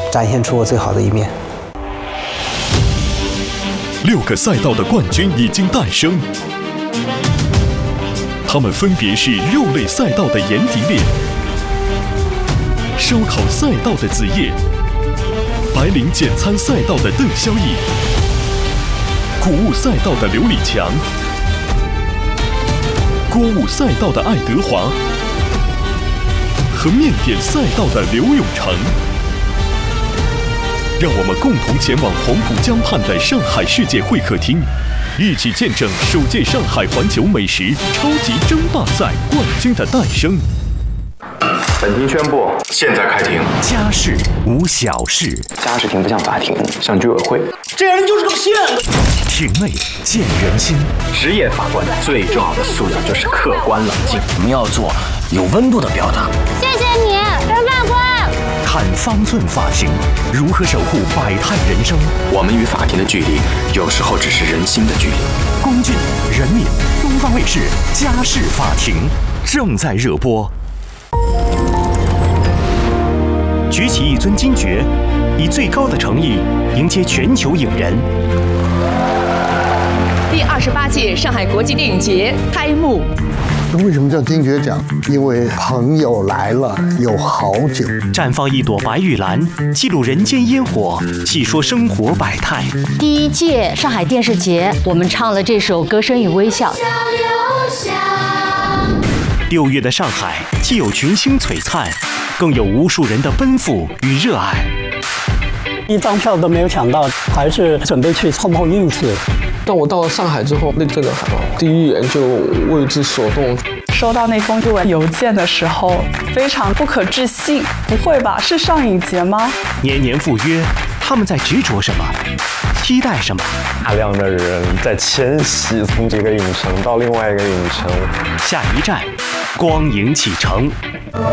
展现出我最好的一面。 6个赛道的冠军已经诞生，他们分别是肉类赛道的严迪烈、烧烤赛道的子夜、白领简餐赛道的邓萧逸、谷物赛道的刘礼强、锅物赛道的爱德华和面点赛道的刘永成。让我们共同前往黄浦江畔的上海世界会客厅，一起见证首届上海环球美食超级争霸赛冠军的诞生。 本庭宣布，现在开庭。 家事无小事， 家事庭不像法庭，像居委会。 这人就是个骗子。 庭内见人心。 职业法官最重要的素养就是客观冷静。 我们要做有温度的表达。 谢谢你，陈法官。 看方寸法庭，如何守护百态人生？ 我们与法庭的距离，有时候只是人心的距离。 龚俊、任敏，东方卫视《家事法庭》正在热播。举起一尊金爵，以最高的诚意迎接全球影人。 第28届上海国际电影节开幕。 为什么叫金爵奖？因为朋友来了有好酒。 绽放一朵白玉兰，记录人间烟火，细说生活百态。 第1届上海电视节，我们唱了这首《歌声与微笑》。 6月的上海，既有群星璀璨，更有无数人的奔赴与热爱。 1张票都没有抢到，还是准备去碰碰运气。 当我到了上海之后，那阵的海报第一眼就为之所动。 收到那封邮件的时候，非常不可置信。不会吧？是上影节吗？ 年年赴约，他们在执着什么？期待什么？ 大量的人在迁徙，从这个影城到另外一个影城。 下一站，光影启程。